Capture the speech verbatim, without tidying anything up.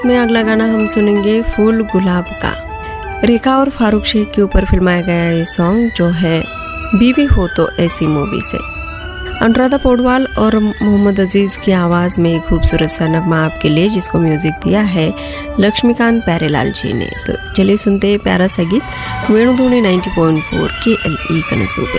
में अगला गाना हम सुनेंगे फूल गुलाब का। रेखा और फारूक शेख के ऊपर फिल्माया गया ये सॉन्ग जो है बीवी हो तो ऐसी मूवी से। अनुराधा पौडवाल और मोहम्मद अजीज की आवाज़ में एक खूबसूरत सा नगमा आपके लिए, जिसको म्यूजिक दिया है लक्ष्मीकांत प्यारेलाल जी ने। तो चलिए सुनते हैं प्यारा सा गीत वेणुधुनी नब्बे पॉइंट चार के एल ई कनसू पे।